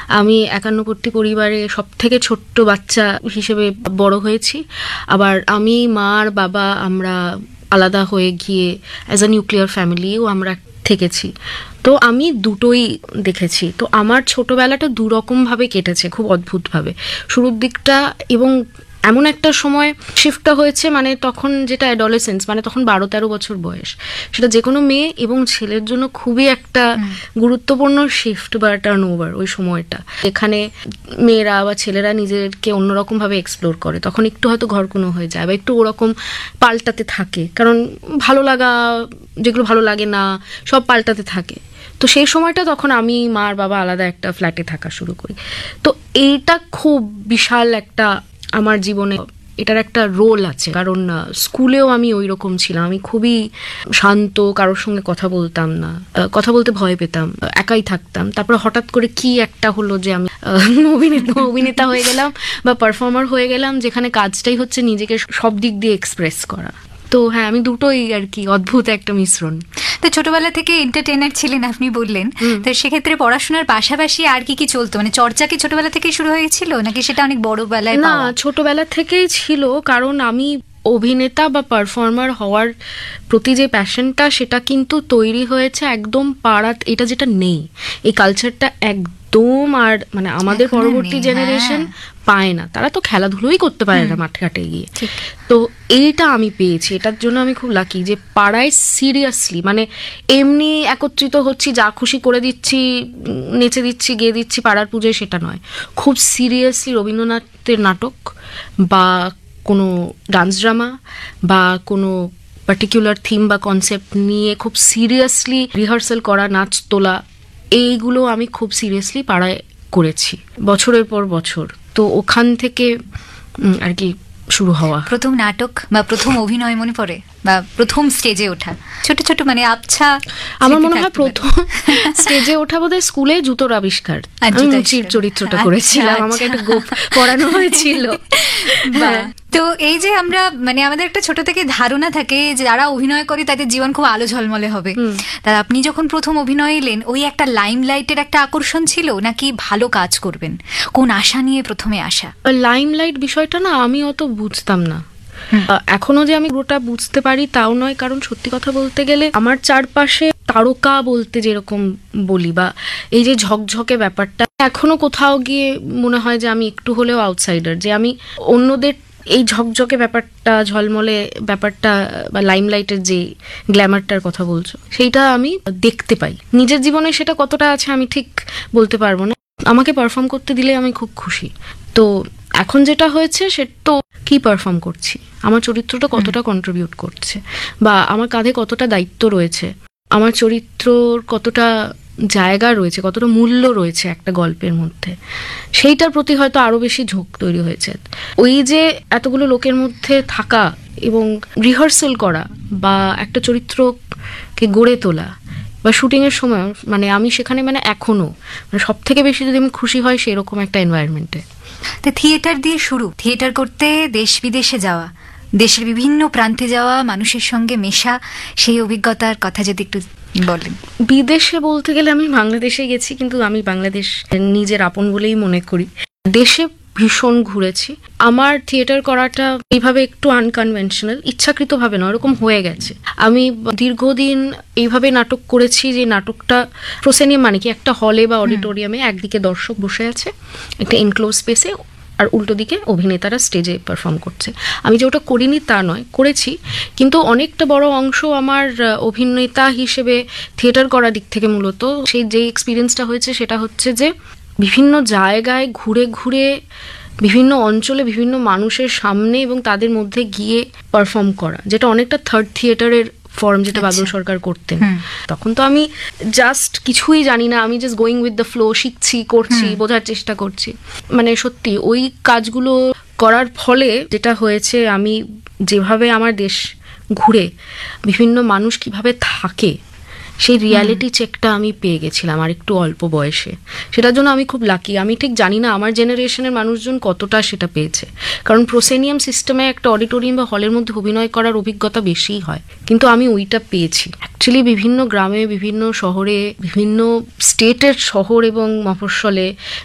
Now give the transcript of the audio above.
আমি একান্নবর্তী পরিবারে সব থেকে ছোট্ট বাচ্চা হিসেবে বড় হয়েছি। আবার আমি, মার বাবা আমরা আলাদা হয়ে গিয়ে অ্যাজ আ নিউক্লিয়ার ফ্যামিলিও আমরা থেকেছি। তো আমি দুটোই দেখেছি। তো আমার ছোটবেলাটা দুরকমভাবে কেটেছে, খুব অদ্ভুতভাবে। শুরুর দিকটা এবং এমন একটা সময় শিফটটা হয়েছে, মানে তখন যেটা অ্যাডোলেসেন্স, মানে তখন 12-13 বছর বয়স, সেটা যে কোনো মেয়ে এবং ছেলের জন্য খুবই একটা গুরুত্বপূর্ণ শিফট বা টার্ন ওভার ওই সময়টা, এখানে মেয়েরা বা ছেলেরা নিজেদেরকে অন্যরকমভাবে এক্সপ্লোর করে। তখন একটু হয়তো ঘরকুনো হয়ে যায় বা একটু ওরকম পাল্টাতে থাকে, কারণ ভালো লাগা, যেগুলো ভালো লাগে না, সব পাল্টাতে থাকে। তো সেই সময়টা তখন আমি, মার বাবা আলাদা একটা ফ্ল্যাটে থাকা শুরু করি। তো এইটা খুব বিশাল একটা আমার জীবনে, এটার একটা রোল আছে। কারণ স্কুলেও আমি ওই রকম ছিলাম, আমি খুবই শান্ত, কারোর সঙ্গে কথা বলতাম না, কথা বলতে ভয় পেতাম, একাই থাকতাম। তারপরে হঠাৎ করে কি একটা হলো যে আমি অভিনেতা হয়ে গেলাম বা পারফর্মার হয়ে গেলাম, যেখানে কাজটাই হচ্ছে নিজেকে সব দিক দিয়ে এক্সপ্রেস করা। তো হ্যাঁ, আমি দুটোই আর কি, অদ্ভুত একটা মিশ্রণ। তো ছোটবেলা থেকে এন্টারটেইনার ছিলেন আপনি বললেন, তো সেক্ষেত্রে পড়াশোনার পাশাপাশি আর কি কি চলতো? মানে চর্চা কি ছোটবেলা থেকেই শুরু হয়েছিল নাকি সেটা অনেক বড়বেলায়? না, ছোটবেলা থেকেই ছিল। কারণ আমি অভিনেতা বা পারফর্মার হওয়ার প্রতি যে প্যাশনটা, সেটা কিন্তু তৈরি হয়েছে একদম পাড়াত, এটা যেটা নেই এই কালচারটা একদম। আর মানে আমাদের পরবর্তী জেনারেশন পায় না, তারা তো খেলাধুলোই করতে পারে না মাঠে ঘাটে গিয়ে। তো এইটা আমি পেয়েছি, এটার জন্য আমি খুব লাকি যে পাড়ায় সিরিয়াসলি, মানে এমনি একত্রিত হচ্ছি, যা খুশি করে দিচ্ছি, নেচে দিচ্ছি, গেয়ে দিচ্ছি পাড়ার পুজোয়, সেটা নয়। খুব সিরিয়াসলি রবীন্দ্রনাথের নাটক বা কোনো ডান্স ড্রামা বা কোনো পার্টিকুলার থিম বা কনসেপ্ট নিয়ে খুব সিরিয়াসলি রিহার্সাল করা, নাচ তোলা, এইগুলো আমি খুব সিরিয়াসলি পাড়ায় করেছি বছরের পর বছর। তো ওখান থেকে আর কি শুরু হওয়া। প্রথম নাটক বা প্রথম অভিনয় মনে পড়ে, বা প্রথম স্টেজে ওঠা? ছোট ছোট মানে আবছা, আমার মনে হয় প্রথম স্টেজে ওঠা বোধহয় স্কুলে জুতোর আবিষ্কার, আমি মুচির চরিত্রটা করেছিলাম, আমাকে একটা গোপ পড়ানো হয়েছিল। তো এই যে আমরা, মানে আমাদের একটা ছোট থেকে ধারণা থাকে যে যারা অভিনয় করে তাদের জীবন খুব আলো ঝলমলে হবে। তা আপনি যখন প্রথম অভিনয় এলেন, ওই একটা লাইমলাইটের একটা আকর্ষণ ছিল নাকি ভালো কাজ করবেন? কোন আশা নিয়ে প্রথমে আসা? লাইমলাইট বিষয়টা না আমি অত বুঝতাম না। এখনো যে আমি পুরোটা বুঝতে পারি তাও নয়, কারণ সত্যি কথা বলতে গেলে আমার চারপাশে তারকা বলতে যেরকম বলি, বা এই যে ঝকঝকে ব্যাপারটা, এখনো কোথাও গিয়ে মনে হয় যে আমি একটু হলেও আউটসাইডার, যে আমি অন্যদের এই ঝকঝকে ব্যাপারটা, ঝলমলে ব্যাপারটা বা লাইমলাইটের যে গ্ল্যামারটার কথা বলছো, সেইটা আমি দেখতে পাই। নিজের জীবনে সেটা কতটা আছে আমি ঠিক বলতে পারবো না। আমাকে পারফর্ম করতে দিলে আমি খুব খুশি। তো এখন যেটা হয়েছে সেটা তো কি পারফর্ম করছি, আমার চরিত্রটা কতটা কন্ট্রিবিউট করছে, বা আমার কাঁধে কতটা দায়িত্ব রয়েছে, আমার চরিত্রর কতটা জায়গা রয়েছে, কতটা মূল্য রয়েছে একটা গল্পের মধ্যে, সেইটার প্রতি হয়তো আরো বেশি ঝোঁক তৈরি হয়েছে। ওই যে এতগুলো লোকের মধ্যে থাকা এবং রিহার্সাল করা বা একটা চরিত্রকে গড়ে তোলা বা শুটিংয়ের সময়, মানে আমি সেখানে, মানে এখনো মানে সব থেকে বেশি যদি আমি খুশি হয় সেরকম একটা এনভায়রনমেন্টে। তো থিয়েটার দিয়ে শুরু, থিয়েটার করতে দেশ বিদেশে যাওয়া, দেশের বিভিন্ন প্রান্তে যাওয়া, মানুষের সঙ্গে মেশা, সেই অভিজ্ঞতার কথা যদি একটু বলেন। বিদেশে বলতে গেলে আমি বাংলাদেশে গেছি, কিন্তু আমি বাংলাদেশ নিজের আপন বলেই মনে করি। দেশে ভীষণ ঘুরেছি। আমার থিয়েটার করাটা এইভাবে একটু আনকনভেনশনাল, ইচ্ছাকৃতভাবে নয়, এরকম হয়ে গেছে। আমি দীর্ঘদিন এইভাবে নাটক করেছি যে নাটকটা প্রসেনিয়াম, মানে কি একটা হলে বা অডিটোরিয়ামে একদিকে দর্শক বসে আছে একটা এনক্লোজ স্পেসে, আর উল্টো দিকে অভিনেতারা স্টেজে পারফর্ম করছে। আমি যে ওটা করিনি তা নয়, করেছি, কিন্তু অনেকটা বড় অংশ আমার অভিনেতা হিসেবে থিয়েটার করার দিক থেকে মূলত সেই যে এক্সপিরিয়েন্সটা হয়েছে সেটা হচ্ছে যে বিভিন্ন জায়গায় ঘুরে ঘুরে বিভিন্ন অঞ্চলে বিভিন্ন মানুষের সামনে এবং তাদের মধ্যে গিয়ে পারফর্ম করা, যেটা অনেকটা থার্ড থিয়েটারের ফর্ম, যেটা বাদল সরকার করতেন। তখন তো আমি জাস্ট কিছুই জানি না, আমি just going with the flow, শিখছি, করছি, বোঝার চেষ্টা করছি। মানে সত্যি ওই কাজগুলো করার ফলে যেটা হয়েছে, আমি যেভাবে আমার দেশ ঘুরে বিভিন্ন মানুষ কিভাবে থাকে, সেই রিয়ালিটি চেকটা আমি পেয়ে গেছিলাম আর একটু অল্প বয়সে। সেটার জন্য আমি খুব লাকি। আমি ঠিক জানি না আমার জেনারেশনের মানুষজন কতটা সেটা পেয়েছে, কারণ প্রোসেনিয়াম সিস্টেমে একটা অডিটোরিয়াম বা হলের মধ্যে অভিনয় করার অভিজ্ঞতা বেশিই হয়, কিন্তু আমি ওইটা পেয়েছি। অ্যাকচুয়ালি বিভিন্ন গ্রামে, বিভিন্ন শহরে, বিভিন্ন স্টেটের শহর এবং মফস্বলে